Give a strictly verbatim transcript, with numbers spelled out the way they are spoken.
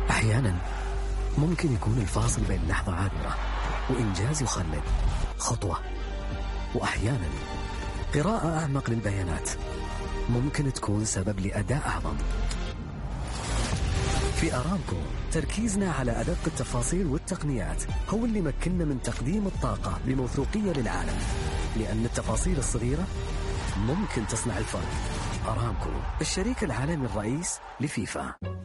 أحيانا ممكن يكون الفاصل بين لحظة عابرة وإنجاز يخلد خطوة، وأحيانا قراءة أعمق للبيانات ممكن تكون سبب لأداء أعظم. في أرامكو تركيزنا على أدق التفاصيل والتقنيات هو اللي مكننا من تقديم الطاقة بموثوقية للعالم، لأن التفاصيل الصغيرة ممكن تصنع الفرق. أرامكو، الشريك العالمي الرئيس لفيفا.